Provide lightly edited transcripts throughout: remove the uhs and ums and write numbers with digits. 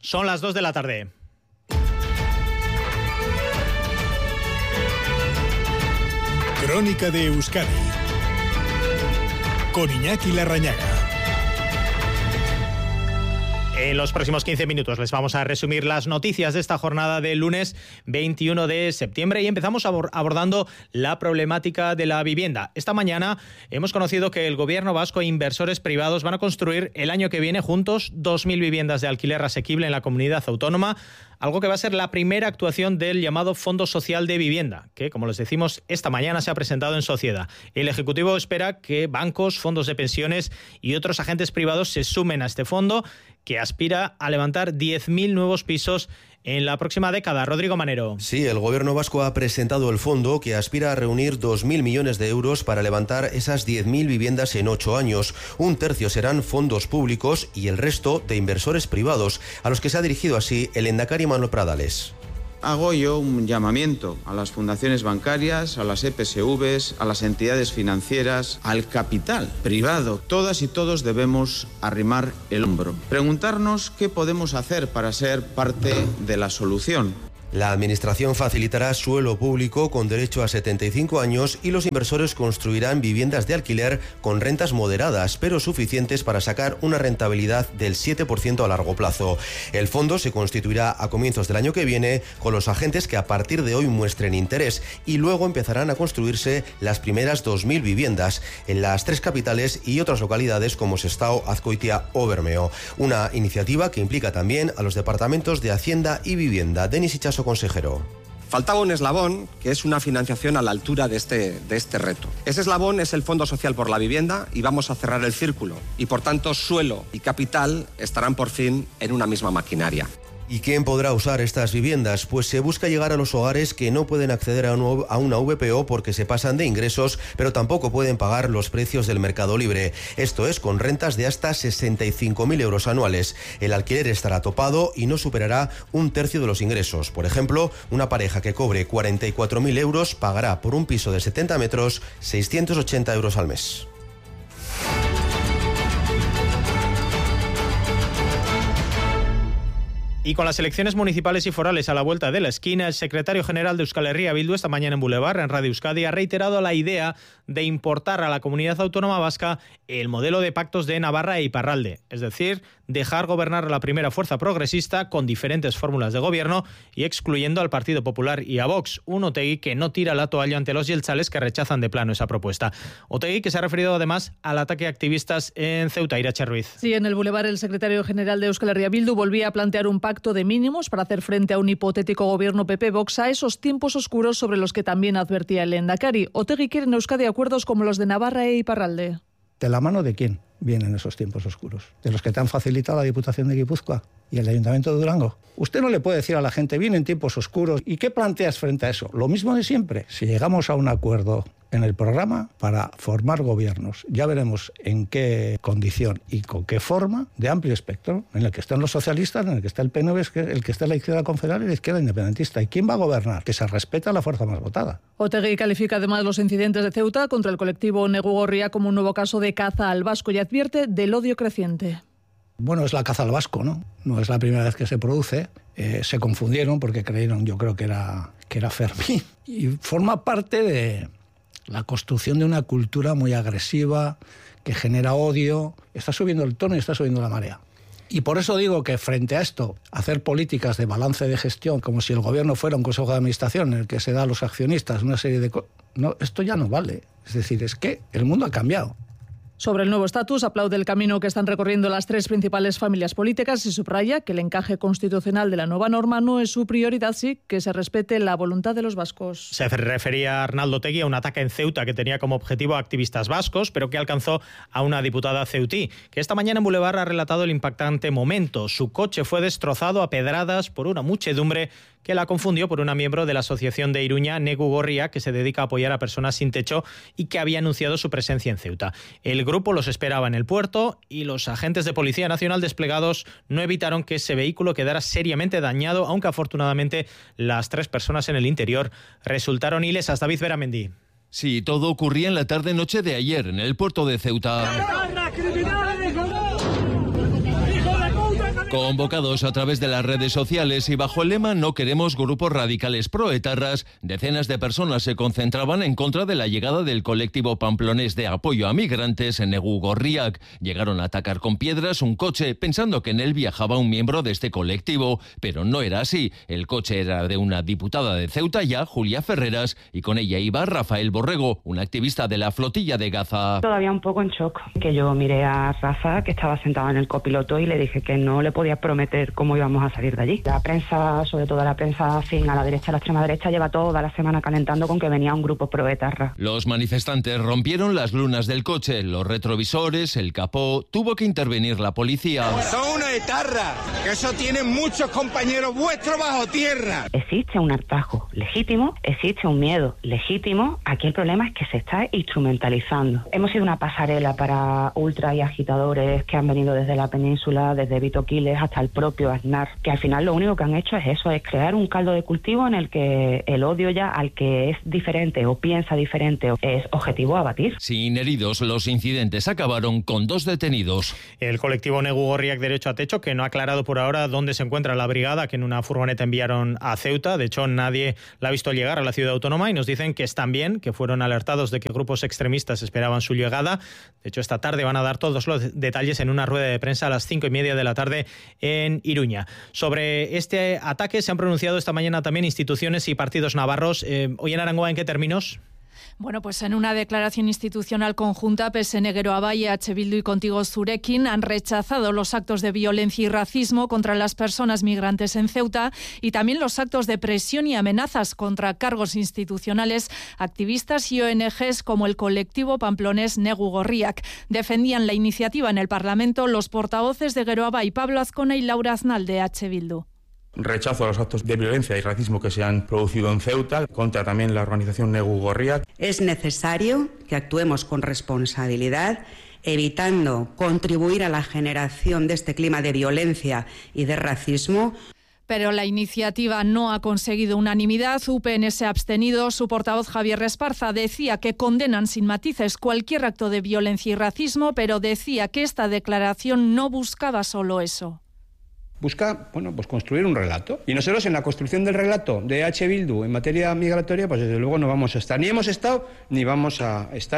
Son las 2 de la tarde. Crónica de Euskadi con Iñaki Larrañaga. En los próximos 15 minutos les vamos a resumir las noticias de esta jornada del lunes 21 de septiembre y empezamos abordando la problemática de la vivienda. Esta mañana hemos conocido que el Gobierno vasco e inversores privados van a construir el año que viene juntos 2.000 viviendas de alquiler asequible en la comunidad autónoma, algo que va a ser la primera actuación del llamado Fondo Social de Vivienda, que, como les decimos, esta mañana se ha presentado en Sociedad. El Ejecutivo espera que bancos, fondos de pensiones y otros agentes privados se sumen a este fondo, que aspira a levantar 10.000 nuevos pisos en la próxima década. Rodrigo Manero. Sí, el Gobierno vasco ha presentado el fondo que aspira a reunir 2.000 millones de euros para levantar esas 10.000 viviendas en 8 años. Un tercio serán fondos públicos y el resto de inversores privados, a los que se ha dirigido así el lehendakari Manuel Pradales. Hago yo un llamamiento a las fundaciones bancarias, a las EPSVs, a las entidades financieras, al capital privado. Todas y todos debemos arrimar el hombro. Preguntarnos qué podemos hacer para ser parte de la solución. La Administración facilitará suelo público con derecho a 75 años y los inversores construirán viviendas de alquiler con rentas moderadas, pero suficientes para sacar una rentabilidad del 7% a largo plazo. El fondo se constituirá a comienzos del año que viene con los agentes que a partir de hoy muestren interés y luego empezarán a construirse las primeras 2.000 viviendas en las 3 capitales y otras localidades como Sestao, Azkoitia o Bermeo. Una iniciativa que implica también a los departamentos de Hacienda y Vivienda. Denis Itxaso, consejero. Faltaba un eslabón, que es una financiación a la altura de este reto. Ese eslabón es el Fondo Social por la Vivienda y vamos a cerrar el círculo. Y por tanto, suelo y capital estarán por fin en una misma maquinaria. ¿Y quién podrá usar estas viviendas? Pues se busca llegar a los hogares que no pueden acceder a una VPO porque se pasan de ingresos, pero tampoco pueden pagar los precios del mercado libre. Esto es, con rentas de hasta 65.000 euros anuales. El alquiler estará topado y no superará un tercio de los ingresos. Por ejemplo, una pareja que cobre 44.000 euros pagará por un piso de 70 metros 680 euros al mes. Y con las elecciones municipales y forales a la vuelta de la esquina, el secretario general de Euskal Herria Bildu esta mañana en Boulevard, en Radio Euskadi, ha reiterado la idea de importar a la comunidad autónoma vasca el modelo de pactos de Navarra e Iparralde, es decir, dejar gobernar a la primera fuerza progresista con diferentes fórmulas de gobierno y excluyendo al Partido Popular y a Vox, un Otegi que no tira la toalla ante los yeltzales que rechazan de plano esa propuesta. Otegi que se ha referido además al ataque a activistas en Ceuta. Irache Ruiz. Sí, en el Boulevard el secretario general de Euskal Herria Bildu volvía a plantear un pacto de mínimos para hacer frente a un hipotético gobierno PP-Vox a esos tiempos oscuros sobre los que también advertía el lehendakari. Otegi quiere en Euskadi acuerdos como los de Navarra e Iparralde. ¿De la mano de quién vienen esos tiempos oscuros? ¿De los que te han facilitado la Diputación de Guipúzcoa y el Ayuntamiento de Durango? Usted no le puede decir a la gente, vienen tiempos oscuros. ¿Y qué planteas frente a eso? Lo mismo de siempre. Si llegamos a un acuerdo en el programa para formar gobiernos, ya veremos en qué condición y con qué forma, de amplio espectro, en el que están los socialistas, en el que está el PNV, el que está la izquierda confederal y la izquierda independentista. ¿Y quién va a gobernar? Que se respeta a la fuerza más votada. Otegi califica además los incidentes de Ceuta contra el colectivo Negu Gorria como un nuevo caso de caza al vasco y advierte del odio creciente. Bueno, es la caza al vasco, ¿no? No es la primera vez que se produce. Se confundieron porque creyeron, yo creo que era Fermín. Y forma parte de la construcción de una cultura muy agresiva que genera odio. Está subiendo el tono y está subiendo la marea. Y por eso digo que frente a esto, hacer políticas de balance de gestión, como si el gobierno fuera un consejo de administración en el que se da a los accionistas una serie de cosas, no, esto ya no vale. Es decir, es que el mundo ha cambiado. Sobre el nuevo estatus, aplaude el camino que están recorriendo las 3 principales familias políticas y subraya que el encaje constitucional de la nueva norma no es su prioridad, sí que se respete la voluntad de los vascos. Se refería Arnaldo Otegi a un ataque en Ceuta que tenía como objetivo a activistas vascos, pero que alcanzó a una diputada ceutí, que esta mañana en Boulevard ha relatado el impactante momento. Su coche fue destrozado a pedradas por una muchedumbre que la confundió por una miembro de la asociación de Iruña, Negu Gorria, que se dedica a apoyar a personas sin techo y que había anunciado su presencia en Ceuta. El grupo los esperaba en el puerto y los agentes de Policía Nacional desplegados no evitaron que ese vehículo quedara seriamente dañado, aunque afortunadamente las 3 personas en el interior resultaron ilesas. David Beramendi. Sí, todo ocurría en la tarde-noche de ayer en el puerto de Ceuta. Convocados a través de las redes sociales y bajo el lema "No queremos grupos radicales proetarras", decenas de personas se concentraban en contra de la llegada del colectivo pamplonés de apoyo a migrantes en Negu Gorriak. Llegaron a atacar con piedras un coche pensando que en él viajaba un miembro de este colectivo, pero no era así. El coche era de una diputada de Ceuta ya, Julia Ferreras, y con ella iba Rafael Borrego, un activista de la flotilla de Gaza. Todavía un poco en shock, que yo miré a Rafa, que estaba sentado en el copiloto, y le dije que no le podía prometer cómo íbamos a salir de allí. La prensa, sobre todo la prensa afín a la derecha, a la extrema derecha, lleva toda la semana calentando con que venía un grupo proetarra. Los manifestantes rompieron las lunas del coche, los retrovisores, el capó. Tuvo que intervenir la policía. Son una etarra, que eso tienen muchos compañeros vuestros bajo tierra. Existe un hartazgo legítimo, existe un miedo legítimo. Aquí el problema es que se está instrumentalizando. Hemos sido una pasarela para ultras y agitadores que han venido desde la península, desde Vito Quiles hasta el propio Aznar, que al final lo único que han hecho es eso, es crear un caldo de cultivo en el que el odio ya al que es diferente o piensa diferente es objetivo a abatir. Sin heridos, los incidentes acabaron con 2 detenidos. El colectivo Negu Gorriak Derecho a Techo, que no ha aclarado por ahora dónde se encuentra la brigada que en una furgoneta enviaron a Ceuta. De hecho, nadie la ha visto llegar a la ciudad autónoma y nos dicen que están bien, que fueron alertados de que grupos extremistas esperaban su llegada. De hecho, esta tarde van a dar todos los detalles en una rueda de prensa a las 5:30 de la tarde en Iruña. Sobre este ataque se han pronunciado esta mañana también instituciones y partidos navarros. Hoy en Arangoa, ¿en qué términos? Bueno, pues en una declaración institucional conjunta, PSN Geroa y H. Bildu y Contigo Zurekin han rechazado los actos de violencia y racismo contra las personas migrantes en Ceuta y también los actos de presión y amenazas contra cargos institucionales, activistas y ONGs como el colectivo pamplonés Negu Gorriak. Defendían la iniciativa en el Parlamento los portavoces de Geroa y Pablo Azcona y Laura Aznal de H. Bildu. Rechazo a los actos de violencia y racismo que se han producido en Ceuta, contra también la organización Negu Gorriak. Es necesario que actuemos con responsabilidad, evitando contribuir a la generación de este clima de violencia y de racismo. Pero la iniciativa no ha conseguido unanimidad. UPN se ha abstenido. Su portavoz Javier Esparza decía que condenan sin matices cualquier acto de violencia y racismo, pero decía que esta declaración no buscaba solo eso. Busca, pues construir un relato. Y nosotros en la construcción del relato de H. Bildu en materia migratoria, pues desde luego no vamos a estar. Ni hemos estado, ni vamos a estar.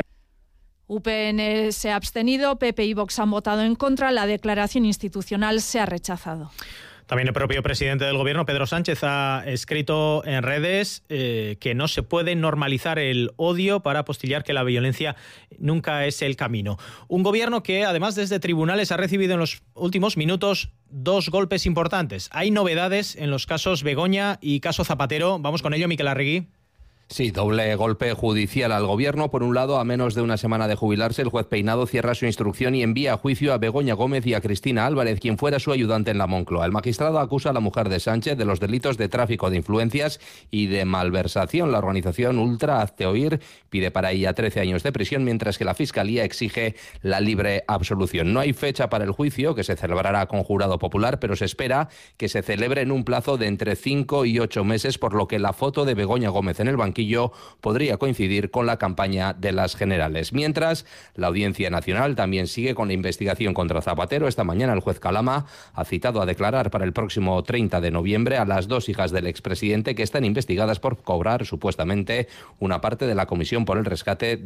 UPN se ha abstenido, PP y Vox han votado en contra. La declaración institucional se ha rechazado. También el propio presidente del Gobierno, Pedro Sánchez, ha escrito en redes que no se puede normalizar el odio para apostillar que la violencia nunca es el camino. Un Gobierno que, además, desde tribunales ha recibido en los últimos minutos 2 golpes importantes. Hay novedades en los casos Begoña y caso Zapatero. Vamos con ello, Miquel Arregui. Sí, doble golpe judicial al Gobierno. Por un lado, a menos de una semana de jubilarse, el juez Peinado cierra su instrucción y envía a juicio a Begoña Gómez y a Cristina Álvarez, quien fuera su ayudante en la Moncloa. El magistrado acusa a la mujer de Sánchez de los delitos de tráfico de influencias y de malversación. La organización Ultra Hazte Oír pide para ella 13 años de prisión, mientras que la Fiscalía exige la libre absolución. No hay fecha para el juicio, que se celebrará con jurado popular, pero se espera que se celebre en un plazo de entre 5 y 8 meses, por lo que la foto de Begoña Gómez en el banquillo podría coincidir con la campaña de las generales. Mientras, la Audiencia Nacional también sigue con la investigación contra Zapatero. Esta mañana el juez Calama ha citado a declarar para el próximo 30 de noviembre a las 2 hijas del expresidente que están investigadas por cobrar supuestamente una parte de la comisión por el rescate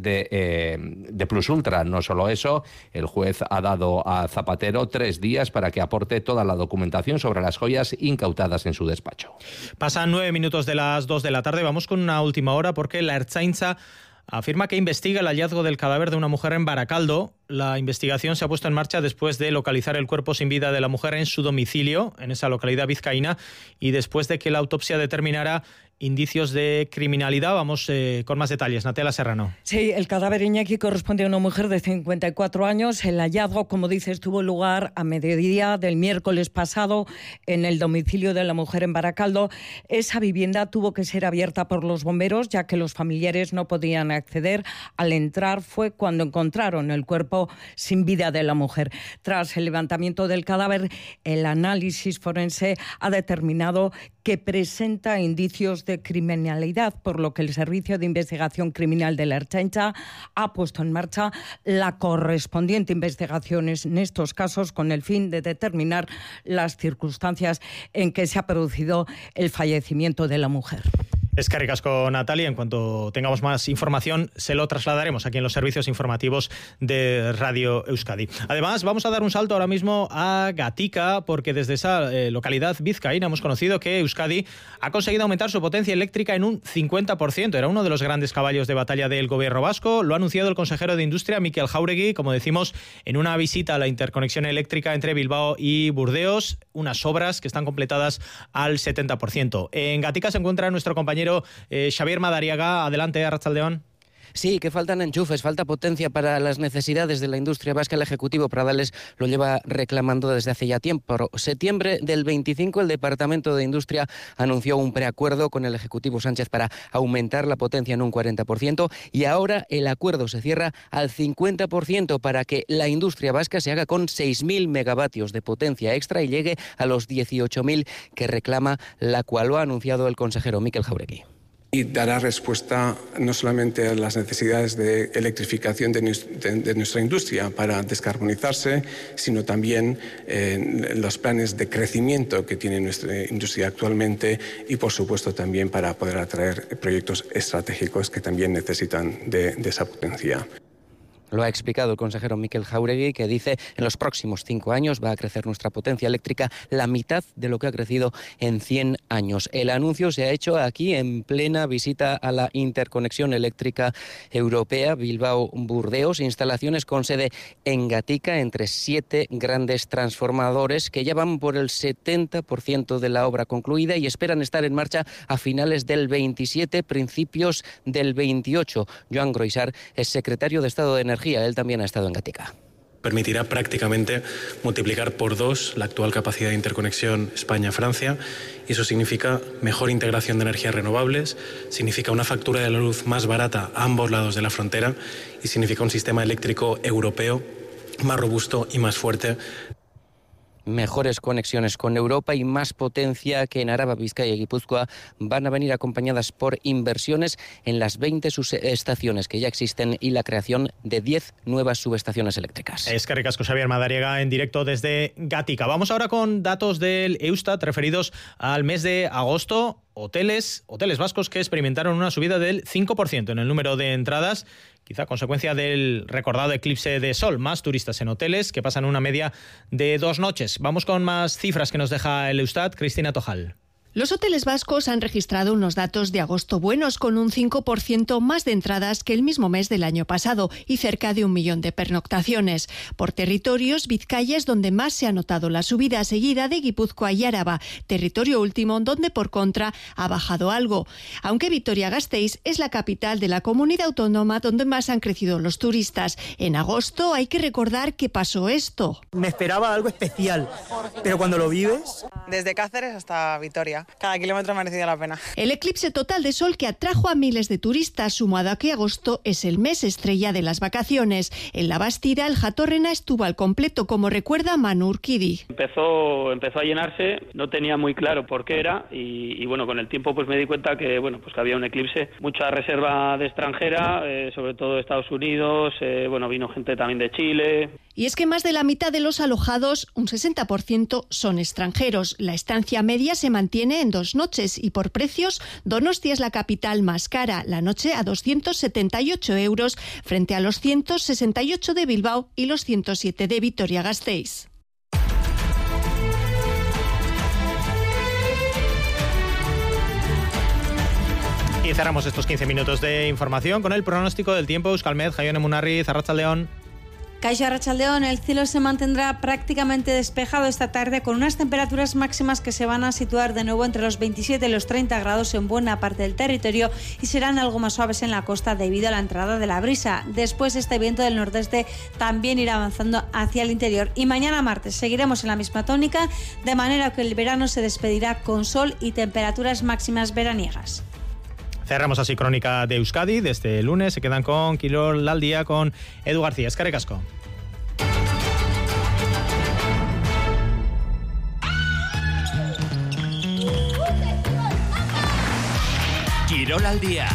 de Plus Ultra. No solo eso, el juez ha dado a Zapatero 3 días para que aporte toda la documentación sobre las joyas incautadas en su despacho. Pasan 9 minutos de las 2 de la tarde. Vamos con una última hora porque la Ertzaintza afirma que investiga el hallazgo del cadáver de una mujer en Baracaldo. La investigación se ha puesto en marcha después de localizar el cuerpo sin vida de la mujer en su domicilio, en esa localidad vizcaína, y después de que la autopsia determinara indicios de criminalidad. Vamos con más detalles. Natalia Serrano. Sí, el cadáver, Iñaki, corresponde a una mujer de 54 años. El hallazgo, como dices, tuvo lugar a mediodía del miércoles pasado en el domicilio de la mujer en Baracaldo. Esa vivienda tuvo que ser abierta por los bomberos, ya que los familiares no podían acceder. Al entrar fue cuando encontraron el cuerpo sin vida de la mujer. Tras el levantamiento del cadáver, el análisis forense ha determinado que presenta indicios de criminalidad, por lo que el Servicio de Investigación Criminal de la Ertzaintza ha puesto en marcha la correspondiente investigación en estos casos con el fin de determinar las circunstancias en que se ha producido el fallecimiento de la mujer. Eskerrik asko, Natalia. En cuanto tengamos más información, se lo trasladaremos aquí en los servicios informativos de Radio Euskadi. Además, vamos a dar un salto ahora mismo a Gatica, porque desde esa localidad vizcaína hemos conocido que Euskadi ha conseguido aumentar su potencia eléctrica en un 50%. Era uno de los grandes caballos de batalla del gobierno vasco. Lo ha anunciado el consejero de Industria, Mikel Jáuregui, como decimos, en una visita a la interconexión eléctrica entre Bilbao y Burdeos, unas obras que están completadas al 70%. En Gatica se encuentra nuestro compañero Xavier Madariaga. Adelante, Arratsaldeón. Sí, que faltan enchufes, falta potencia para las necesidades de la industria vasca. El Ejecutivo Pradales lo lleva reclamando desde hace ya tiempo. Por septiembre del 25, el Departamento de Industria anunció un preacuerdo con el Ejecutivo Sánchez para aumentar la potencia en un 40%, y ahora el acuerdo se cierra al 50% para que la industria vasca se haga con 6.000 megavatios de potencia extra y llegue a los 18.000 que reclama, la cual lo ha anunciado el consejero Mikel Jáuregui. Y dará respuesta no solamente a las necesidades de electrificación de nuestra industria para descarbonizarse, sino también los planes de crecimiento que tiene nuestra industria actualmente, y por supuesto también para poder atraer proyectos estratégicos que también necesitan de esa potencia. Lo ha explicado el consejero Mikel Jáuregui, que dice en los próximos 5 años va a crecer nuestra potencia eléctrica la mitad de lo que ha crecido en 100 años. El anuncio se ha hecho aquí en plena visita a la interconexión eléctrica europea Bilbao-Burdeos, instalaciones con sede en Gatica, entre 7 grandes transformadores que ya van por el 70% de la obra concluida y esperan estar en marcha a finales del 27, principios del 28. Joan Groisar es secretario de Estado de Energía. Él también ha estado en Gatica. Permitirá prácticamente multiplicar por 2 la actual capacidad de interconexión España-Francia, y eso significa mejor integración de energías renovables, significa una factura de la luz más barata a ambos lados de la frontera y significa un sistema eléctrico europeo más robusto y más fuerte. Mejores conexiones con Europa y más potencia que en Araba, Vizcaya y Guipúzcoa van a venir acompañadas por inversiones en las 20 subestaciones que ya existen y la creación de 10 nuevas subestaciones eléctricas. Eskerrik asko, Xavier Madariaga, en directo desde Gatica. Vamos ahora con datos del Eustat referidos al mes de agosto. Hoteles vascos que experimentaron una subida del 5% en el número de entradas, quizá consecuencia del recordado eclipse de sol. Más turistas en hoteles, que pasan una media de 2 noches. Vamos con más cifras que nos deja el Eustat. Cristina Tojal. Los hoteles vascos han registrado unos datos de agosto buenos, con un 5% más de entradas que el mismo mes del año pasado y cerca de 1 millón de pernoctaciones. Por territorios, Vizcaya es donde más se ha notado la subida, seguida de Guipúzcoa y Araba, territorio último donde por contra ha bajado algo. Aunque Vitoria-Gasteiz es la capital de la comunidad autónoma donde más han crecido los turistas. En agosto hay que recordar que pasó esto. Me esperaba algo especial, pero cuando lo vives... Desde Cáceres hasta Vitoria. Cada kilómetro ha merecido la pena. El eclipse total de sol que atrajo a miles de turistas, sumado a que agosto es el mes estrella de las vacaciones. En la Bastida, el Jatorrena estuvo al completo, como recuerda Manu Urquidi. Empezó a llenarse, no tenía muy claro por qué era y bueno, con el tiempo pues me di cuenta que que había un eclipse, mucha reserva de extranjera, sobre todo de Estados Unidos, vino gente también de Chile. Y es que más de la mitad de los alojados, un 60%, son extranjeros. La estancia media se mantiene en 2 noches y por precios, Donostia es la capital más cara, la noche a 278 euros frente a los 168 de Bilbao y los 107 de Vitoria-Gasteiz. Y cerramos estos 15 minutos de información con el pronóstico del tiempo. Euskalmet, Jaione Munarriz, Arratsaldeón. Kaixo, Arratsaldeón, el cielo se mantendrá prácticamente despejado esta tarde con unas temperaturas máximas que se van a situar de nuevo entre los 27 y los 30 grados en buena parte del territorio y serán algo más suaves en la costa debido a la entrada de la brisa. Después este viento del nordeste también irá avanzando hacia el interior y mañana martes seguiremos en la misma tónica, de manera que el verano se despedirá con sol y temperaturas máximas veraniegas. Cerramos así Crónica de Euskadi. Desde el lunes se quedan con Kirol al día con Edu García. Eskerrik asko. Quirol al día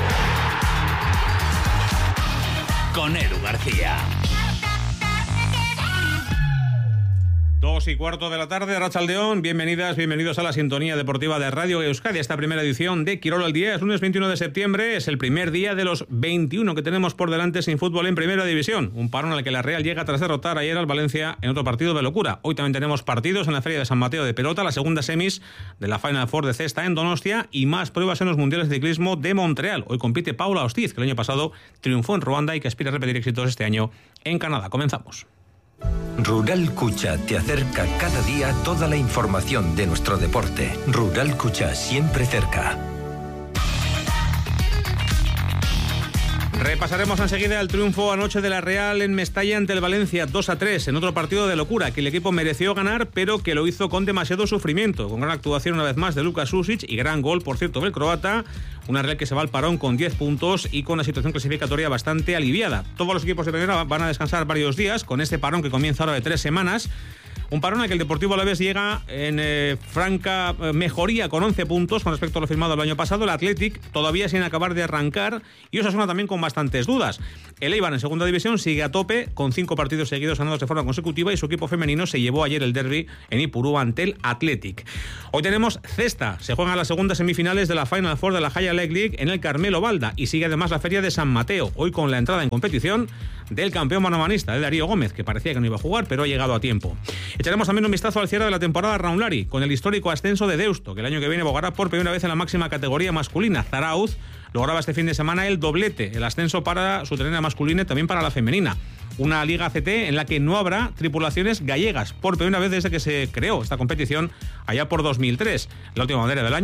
con Edu García. 2:15 de la tarde, Arratsaldeón, bienvenidas, bienvenidos a la sintonía deportiva de Radio Euskadi. Esta primera edición de Quirol al día es lunes 21 de septiembre, es el primer día de los 21 que tenemos por delante sin fútbol en Primera División. Un parón al que la Real llega tras derrotar ayer al Valencia en otro partido de locura. Hoy también tenemos partidos en la Feria de San Mateo de Pelota, la segunda semis de la Final Four de cesta en Donostia y más pruebas en los Mundiales de Ciclismo de Montreal. Hoy compite Paula Ostiz, que el año pasado triunfó en Ruanda y que aspira a repetir éxitos este año en Canadá. Comenzamos. Rural Cucha te acerca cada día toda la información de nuestro deporte. Rural Cucha, siempre cerca. Repasaremos enseguida el triunfo anoche de la Real en Mestalla ante el Valencia 2-3 en otro partido de locura que el equipo mereció ganar pero que lo hizo con demasiado sufrimiento, con gran actuación una vez más de Luka Susic y gran gol por cierto del croata. Una Real que se va al parón con 10 puntos y con la situación clasificatoria bastante aliviada. Todos los equipos de primera van a descansar varios días con este parón que comienza ahora de 3 semanas. Un parón al que el Deportivo Alavés llega en franca mejoría con 11 puntos con respecto a lo firmado el año pasado. El Athletic todavía sin acabar de arrancar y Osasuna también con bastantes dudas. El Eibar en segunda división sigue a tope con 5 partidos seguidos ganados de forma consecutiva y su equipo femenino se llevó ayer el derbi en Ipurú ante el Athletic. Hoy tenemos cesta. Se juegan las segundas semifinales de la Final Four de la High League en el Carmelo Balda y sigue además la Feria de San Mateo. Hoy con la entrada en competición del campeón manomanista, de Darío Gómez, que parecía que no iba a jugar pero ha llegado a tiempo. Echaremos también un vistazo al cierre de la temporada Raunlari, con el histórico ascenso de Deusto, que el año que viene bogará por primera vez en la máxima categoría masculina. Zarauz lograba este fin de semana el doblete, el ascenso para su terrena masculina y también para la femenina. Una Liga CT en la que no habrá tripulaciones gallegas, por primera vez desde que se creó esta competición allá por 2003. La última bandera del año